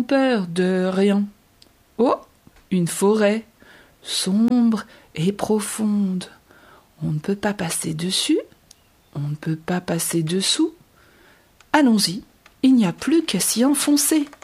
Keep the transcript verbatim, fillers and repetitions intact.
peur de rien. Oh, une forêt, sombre et profonde. On ne peut pas passer dessus, on ne peut pas passer dessous. Allons-y, il n'y a plus qu'à s'y enfoncer.